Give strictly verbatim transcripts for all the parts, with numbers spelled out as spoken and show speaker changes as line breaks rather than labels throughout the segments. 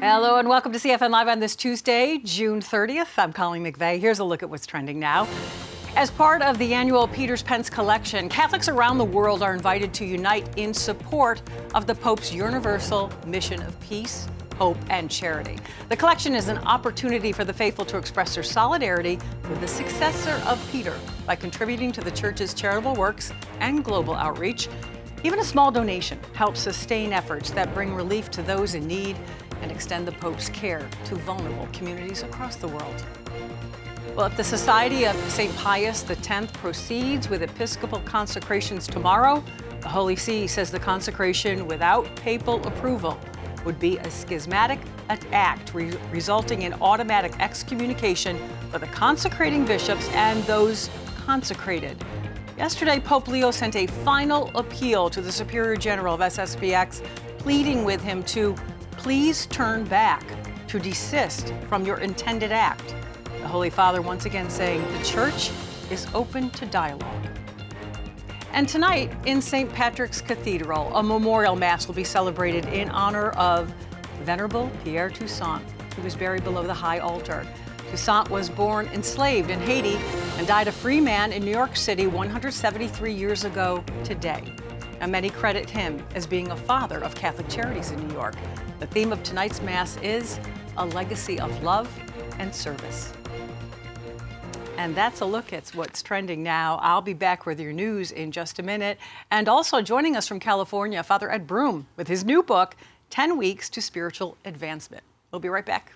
Hello and welcome to C F N Live on this Tuesday, June thirtieth. I'm Colleen McVeigh. Here's a look at what's trending now. As part of the annual Peter's Pence collection, Catholics around the world are invited to unite in support of the Pope's universal mission of peace, hope, and charity. The collection is an opportunity for the faithful to express their solidarity with the successor of Peter by contributing to the Church's charitable works and global outreach. Even a small donation helps sustain efforts that bring relief to those in need and extend the Pope's care to vulnerable communities across the world. Well, if the Society of Saint Pius the tenth proceeds with Episcopal consecrations tomorrow, the Holy See says the consecration without papal approval would be a schismatic act re resulting in automatic excommunication for the consecrating bishops and those consecrated. Yesterday, Pope Leo sent a final appeal to the Superior General of S S B X, pleading with him to please turn back, to desist from your intended act. The Holy Father once again saying the Church is open to dialogue. And tonight in Saint Patrick's Cathedral, a memorial mass will be celebrated in honor of Venerable Pierre Toussaint, who was buried below the high altar. Toussaint was born enslaved in Haiti and died a free man in New York City one hundred seventy-three years ago today. Now, many credit him as being a father of Catholic Charities in New York. The theme of tonight's Mass is a legacy of love and service. And that's a look at what's trending now. I'll be back with your news in just a minute. And also joining us from California, Father Ed Broom with his new book, ten weeks to Spiritual Advancement. We'll be right back.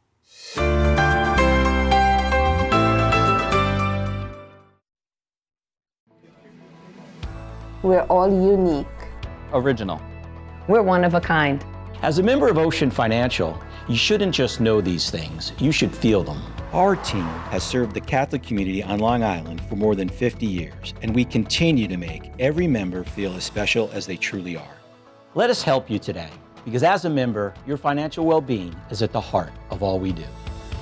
We're all unique.
Original.
We're one of a kind.
As a member of Ocean Financial, you shouldn't just know these things, you should feel them. Our team has served the Catholic community on Long Island for more than fifty years, and we continue to make every member feel as special as they truly are. Let us help you today, because as a member, your financial well-being is at the heart of all we do.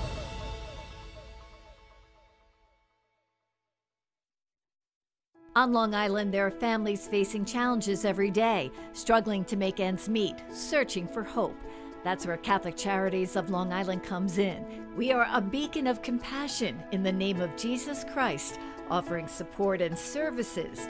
On Long Island, there are families facing challenges every day, struggling to make ends meet, searching for hope. That's where Catholic Charities of Long Island comes in. We are a beacon of compassion in the name of Jesus Christ, offering support and services